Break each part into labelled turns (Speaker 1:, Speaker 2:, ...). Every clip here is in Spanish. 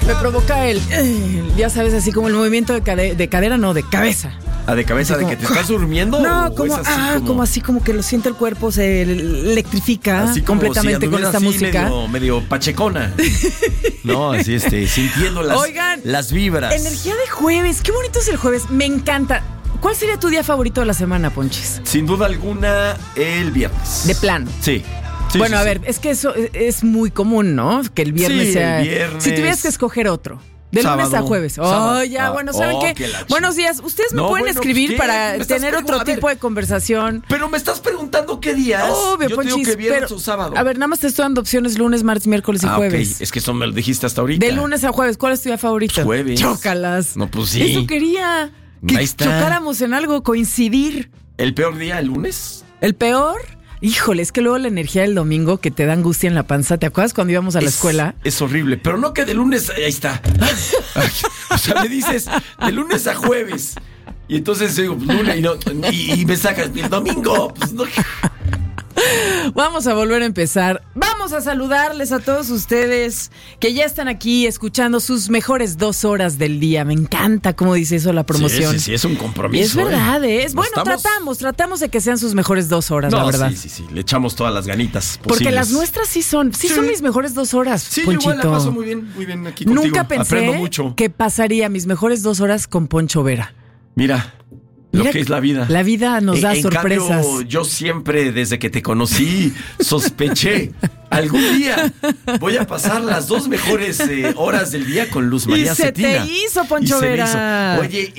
Speaker 1: Me provoca ya sabes, así como el movimiento de cadera, no, de cabeza.
Speaker 2: ¿De cabeza
Speaker 1: así
Speaker 2: de
Speaker 1: como,
Speaker 2: que te estás durmiendo?
Speaker 1: No, como así, como que lo siente el cuerpo, se electrifica
Speaker 2: así como
Speaker 1: completamente
Speaker 2: si
Speaker 1: con esta música.
Speaker 2: Medio pachecona. No, así sintiendo las vibras.
Speaker 1: Energía de jueves, qué bonito es el jueves, me encanta. ¿Cuál sería tu día favorito de la semana, Ponchis?
Speaker 2: Sin duda alguna, el viernes.
Speaker 1: De plano.
Speaker 2: Sí.
Speaker 1: Bueno, a ver, es que eso es muy común, ¿no? Que el viernes sea...
Speaker 2: el viernes.
Speaker 1: Si tuvieras que escoger otro. De lunes a jueves. Bueno, ¿saben qué? Buenos días. Ustedes me pueden escribir para tener otro tipo de conversación.
Speaker 2: Pero me estás preguntando qué días.
Speaker 1: Obvio,
Speaker 2: yo
Speaker 1: Ponchis,
Speaker 2: te digo que viernes o sábado.
Speaker 1: A ver, nada más te estoy dando opciones lunes, martes, miércoles y jueves.
Speaker 2: Okay. Es que eso me lo dijiste hasta ahorita.
Speaker 1: De lunes a jueves, ¿cuál es tu día favorito?
Speaker 2: Jueves.
Speaker 1: Chócalas.
Speaker 2: No, pues sí.
Speaker 1: Eso quería. Que chocáramos en algo, coincidir.
Speaker 2: ¿El peor día, el lunes?
Speaker 1: ¿El peor? Híjole, es que luego la energía del domingo que te da angustia en la panza. ¿Te acuerdas cuando íbamos a la escuela?
Speaker 2: Es horrible, pero no que de lunes, ahí está. O sea, me dices de lunes a jueves. Y entonces digo, lunes y me sacas el domingo. Pues no.
Speaker 1: Vamos a volver a empezar. Vamos a saludarles a todos ustedes que ya están aquí escuchando sus mejores 2 horas del día. Me encanta cómo dice eso la promoción.
Speaker 2: Sí, es un compromiso.
Speaker 1: Es verdad, es bueno, tratamos de que sean sus mejores 2 horas, la verdad.
Speaker 2: Sí, le echamos todas las ganitas posibles.
Speaker 1: Porque las nuestras sí son mis mejores 2 horas,
Speaker 2: sí,
Speaker 1: Ponchito.
Speaker 2: Yo igual la paso muy bien aquí contigo.
Speaker 1: Nunca pensé que pasaría mis mejores 2 horas con Poncho Vera.
Speaker 2: Mira lo que es la vida.
Speaker 1: La vida nos da sorpresas.
Speaker 2: Cambio, yo siempre, desde que te conocí, sospeché. Algún día voy a pasar las 2 mejores horas del día con Luz María Cetina.
Speaker 1: Y se te hizo, Poncho Vera.
Speaker 2: Oye,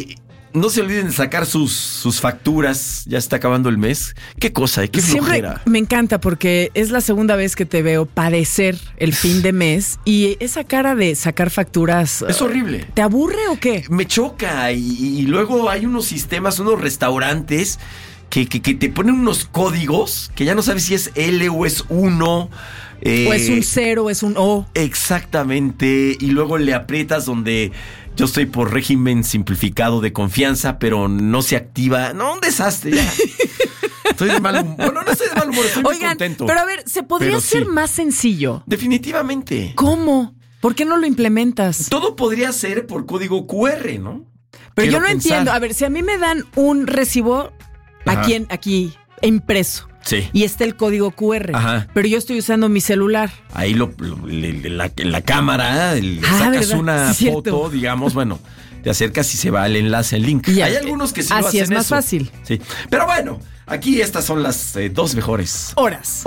Speaker 2: no se olviden de sacar sus facturas. Ya está acabando el mes. Qué cosa, qué flojera.
Speaker 1: Siempre me encanta porque es la segunda vez que te veo padecer el fin de mes y esa cara de sacar facturas...
Speaker 2: Es horrible.
Speaker 1: ¿Te aburre o qué?
Speaker 2: Me choca y luego hay unos sistemas, unos restaurantes que te ponen unos códigos que ya no sabes si es L o es 1...
Speaker 1: o es un 0 o es un O.
Speaker 2: Exactamente. Y luego le aprietas donde... Yo estoy por régimen simplificado de confianza, pero no se activa. No, un desastre ya. Estoy de mal humor. Bueno, no estoy de mal humor, estoy muy contento.
Speaker 1: Pero a ver, ¿se podría ser más sencillo?
Speaker 2: Definitivamente.
Speaker 1: ¿Cómo? ¿Por qué no lo implementas?
Speaker 2: Todo podría ser por código QR, ¿no?
Speaker 1: Pero yo no entiendo. A ver, si a mí me dan un recibo aquí impreso.
Speaker 2: Sí.
Speaker 1: Y está el código QR.
Speaker 2: Ajá.
Speaker 1: Pero yo estoy usando mi celular.
Speaker 2: Ahí en la cámara le sacas una foto, digamos, bueno, te acercas y se va al enlace, el link. Hay algunos que sí lo hacen.
Speaker 1: Así es más fácil.
Speaker 2: Sí. Pero bueno, aquí estas son las 2 mejores horas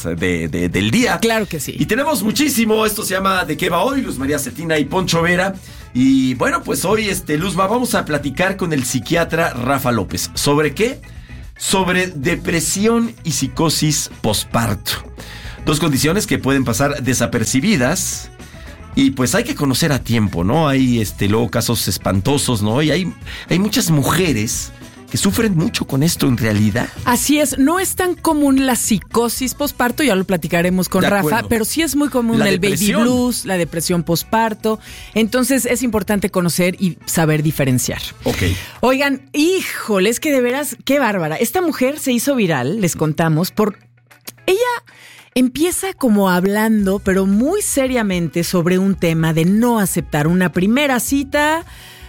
Speaker 2: del día.
Speaker 1: Claro que sí.
Speaker 2: Y tenemos muchísimo. Esto se llama ¿De qué va hoy? Luz María Cetina y Poncho Vera. Y bueno, pues hoy, Luzma, vamos a platicar con el psiquiatra Rafa López. ¿Sobre qué? Sobre depresión y psicosis posparto. 2 condiciones que pueden pasar desapercibidas y pues hay que conocer a tiempo, ¿no? Hay luego casos espantosos, ¿no? Y hay muchas mujeres que sufren mucho con esto en realidad.
Speaker 1: Así es, no es tan común la psicosis posparto, ya lo platicaremos con Rafa, pero sí es muy común el baby blues, la depresión posparto. Entonces es importante conocer y saber diferenciar.
Speaker 2: Ok.
Speaker 1: Oigan, híjole, es que de veras, qué bárbara. Esta mujer se hizo viral, les contamos, ella empieza como hablando, pero muy seriamente sobre un tema de no aceptar una primera cita,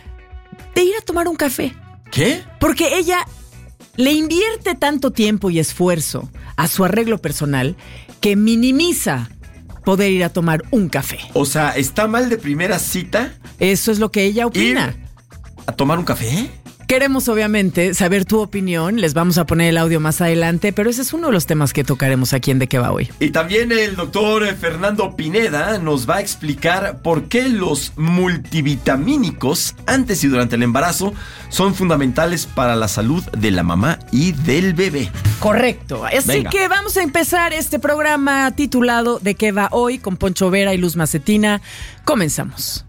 Speaker 1: de ir a tomar un café.
Speaker 2: ¿Qué?
Speaker 1: Porque ella le invierte tanto tiempo y esfuerzo a su arreglo personal que minimiza poder ir a tomar un café.
Speaker 2: O sea, ¿está mal de primera cita?
Speaker 1: Eso es lo que ella opina.
Speaker 2: ¿Ir a tomar un café?
Speaker 1: Queremos obviamente saber tu opinión, les vamos a poner el audio más adelante, pero ese es uno de los temas que tocaremos aquí en De qué va hoy.
Speaker 2: Y también el doctor Fernando Pineda nos va a explicar por qué los multivitamínicos antes y durante el embarazo son fundamentales para la salud de la mamá y del bebé.
Speaker 1: Correcto, así que vamos a empezar este programa titulado ¿De qué va hoy? Con Poncho Vera y Luz Macetina. Comenzamos.